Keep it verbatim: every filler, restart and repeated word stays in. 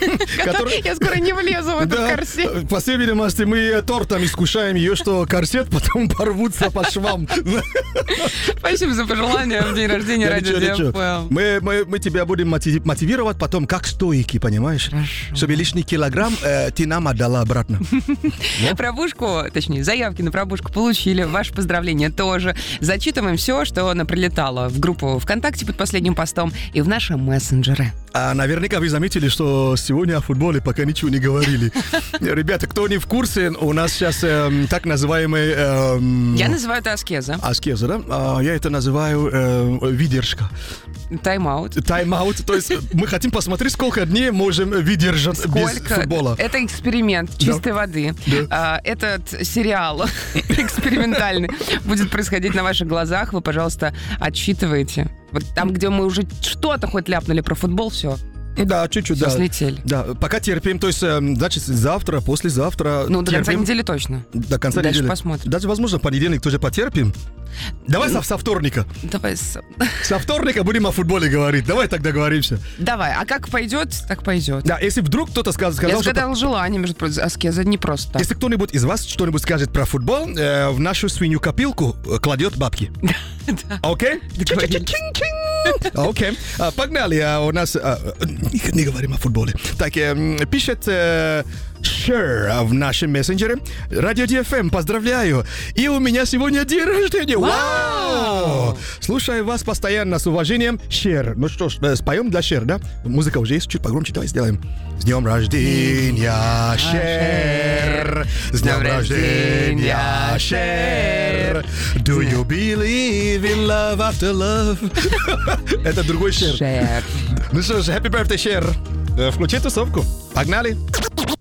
Я скоро не влезу в этот корсет. По всей видимости, мы тортом искушаем ее, что корсет потом порвутся по швам. Спасибо за пожелание в день рождения Радио ДФМ. Мы, мы, мы тебя будем мотивировать потом как стойки, понимаешь? Хорошо. Чтобы лишний килограмм э, ты нам отдала обратно. Пробушку, точнее, заявки на пробушку получили. Ваше поздравление тоже. Зачитываем все, что прилетало в группу ВКонтакте под последним постом и в наши мессенджеры. А наверняка вы заметили, что сегодня о футболе пока ничего не говорили. Ребята, кто не в курсе, у нас сейчас э, так называемый... Э, я называю это аскеза. Аскеза, да? А я это называю э, выдержка. Тайм-аут. Тайм-аут. То есть мы хотим посмотреть, сколько дней можем выдержать сколько? без футбола. Это эксперимент чистой да. воды. Да. А, этот сериал экспериментальный будет происходить на ваших глазах. Вы, пожалуйста, отсчитывайте. Вот там, где мы уже что-то хоть ляпнули про футбол, все. Да, чуть-чуть, все да. слетели. Да, пока терпим, то есть, значит, завтра, послезавтра Ну, до терпим. конца недели точно. До конца Дальше недели. посмотрим. Даже, возможно, в понедельник тоже потерпим. Давай со, со вторника. Давай со... Со вторника будем о футболе говорить. Давай так договоримся. Давай, а как пойдет, так пойдет. Да, если вдруг кто-то сказал... сказал Я загадал что... желание, между прочим, аскеза не просто так. Если кто-нибудь из вас что-нибудь скажет про футбол, э, в нашу свинью-копилку кладет бабки. Окей? Окей. Погнали. У нас... Не говорим о футболе. Так, пишет... Share в нашем мессенджере. Радио ДФМ, поздравляю. И у меня сегодня день рождения. Вау! Слушаю вас постоянно с уважением. Share. Ну что ж, споем для Share, да? Музыка уже есть, чуть погромче, давай сделаем. С днем рождения, Share. С днем рождения, Share. Do you believe in love after love? Это другой Share. Share. Ну что ж, happy birthday, Share. Включи тусовку. Погнали.